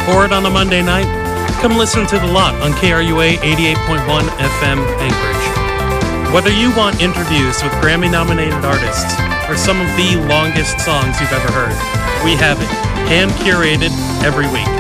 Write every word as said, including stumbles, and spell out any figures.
bored on a Monday night? Come listen to The Lot on K R U A eighty-eight point one F M Anchorage. Whether you want interviews with Grammy-nominated artists or some of the longest songs you've ever heard, we have it, hand-curated every week.